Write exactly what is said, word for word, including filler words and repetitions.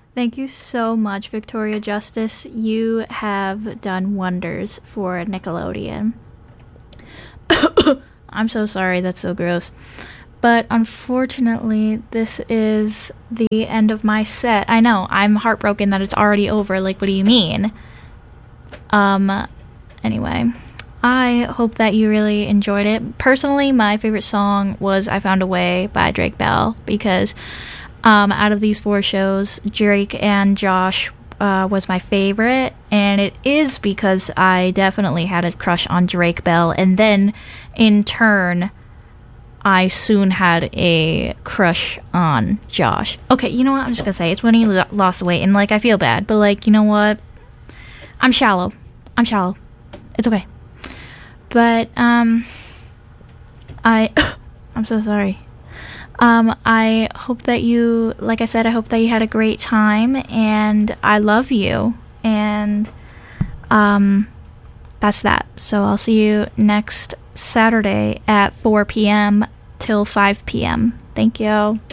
Thank you so much, Victoria Justice. You have done wonders for Nickelodeon. I'm so sorry, that's so gross. But unfortunately, this is the end of my set. I know, I'm heartbroken that it's already over. Like, what do you mean? Um, anyway, I hope that you really enjoyed it. Personally, my favorite song was I Found a Way by Drake Bell, because um, out of these four shows, Drake and Josh uh, was my favorite, and it is because I definitely had a crush on Drake Bell, and then, in turn, I soon had a crush on Josh. Okay, you know what? I'm just gonna say it's when he lo- lost the weight, and like I feel bad, but like you know what? I'm shallow. I'm shallow. It's okay. But um, I I'm so sorry. Um, I hope that you, like I said, I hope that you had a great time, and I love you, and um, that's that. So I'll see you next Saturday at four p.m. till five p.m. Thank you.